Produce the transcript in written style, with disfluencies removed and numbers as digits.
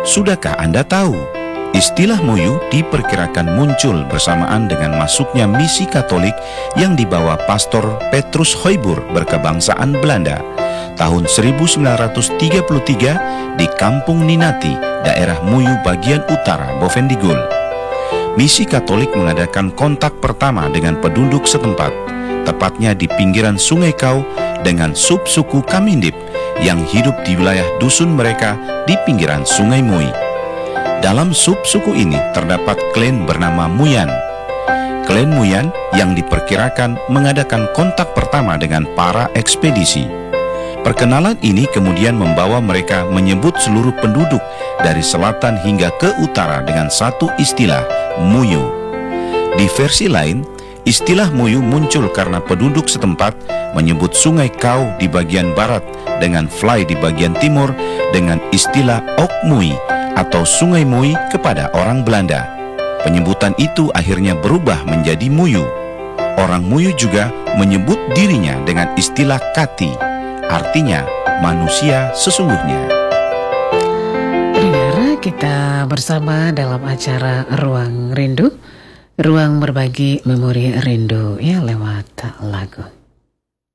Sudahkah Anda tahu, istilah Muyu diperkirakan muncul bersamaan dengan masuknya misi Katolik yang dibawa Pastor Petrus Hoybur berkebangsaan Belanda tahun 1933 di Kampung Ninati, daerah Muyu bagian utara Bovendigul. Misi Katolik mengadakan kontak pertama dengan penduduk setempat, tepatnya di pinggiran Sungai Kau dengan subsuku Kamindip yang hidup di wilayah dusun mereka di pinggiran Sungai Mui. Dalam subsuku ini terdapat klan bernama Muyan. Klan Muyan yang diperkirakan mengadakan kontak pertama dengan para ekspedisi. Perkenalan ini kemudian membawa mereka menyebut seluruh penduduk dari selatan hingga ke utara dengan satu istilah, Muyu. Di versi lain, istilah Muyu muncul karena penduduk setempat menyebut Sungai Kau di bagian barat dengan Fly di bagian timur dengan istilah Okmui atau Sungai Mui kepada orang Belanda. Penyebutan itu akhirnya berubah menjadi Muyu. Orang Muyu juga menyebut dirinya dengan istilah Kati, artinya manusia sesungguhnya. Pendengar, kita bersama dalam acara Ruang Rindu, ruang berbagi memori rindu ya lewat lagu.